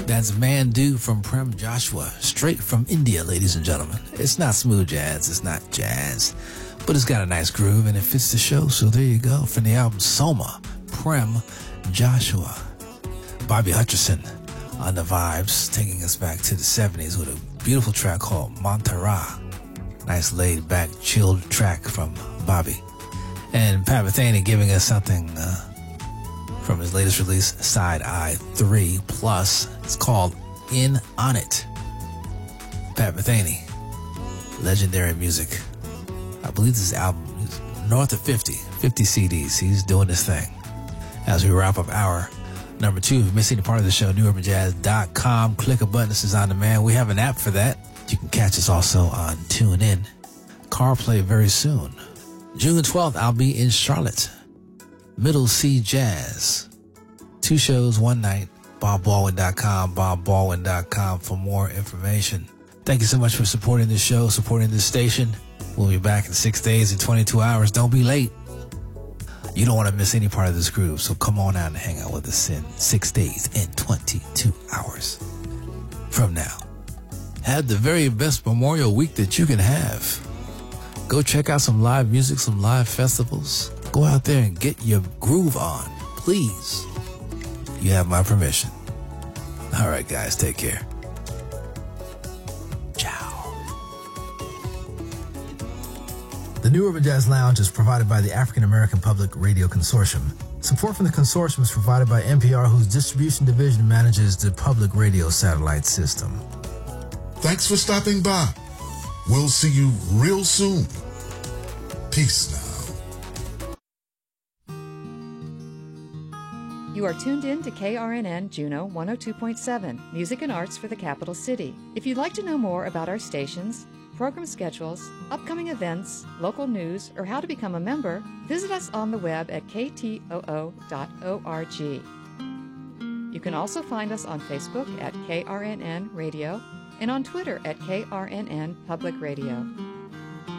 That's Mandu from Prem Joshua, straight from India, ladies and gentlemen. It's not smooth jazz, it's not jazz, but it's got a nice groove and it fits the show, so there you go. From the album Soma, Prem Joshua. Bobby Hutcherson on the vibes, taking us back to the 70s with a beautiful track called Montara. Nice laid-back, chilled track from Bobby. And Pat Metheny giving us something from his latest release, Side Eye 3 Plus. It's called In On It. Pat Metheny, legendary music. I believe this album is north of 50 CDs. He's doing this thing. As we wrap up hour number 2, if you're missing a part of the show, newurbanjazz.com. Click a button. This is on demand. We have an app for that. You can catch us also on TuneIn. CarPlay very soon. June 12th, I'll be in Charlotte. Middle C Jazz. 2 shows, 1 night. BobBaldwin.com, BobBaldwin.com for more information. Thank you so much for supporting this show, supporting this station. We'll be back in 6 days and 22 hours. Don't be late. You don't want to miss any part of this groove, so come on out and hang out with us in 6 days and 22 hours from now. Have the very best Memorial Week that you can have. Go check out some live music, some live festivals. Go out there and get your groove on, please. You have my permission. All right, guys, take care. Ciao. The New Urban Jazz Lounge is provided by the African American Public Radio Consortium. Support from the consortium is provided by NPR, whose distribution division manages the public radio satellite system. Thanks for stopping by. We'll see you real soon. Peace now. You are tuned in to KRNN Juneau 102.7, Music and Arts for the Capital City. If you'd like to know more about our stations, program schedules, upcoming events, local news, or how to become a member, visit us on the web at ktoo.org. You can also find us on Facebook at KRNN Radio and on Twitter at KRNN Public Radio.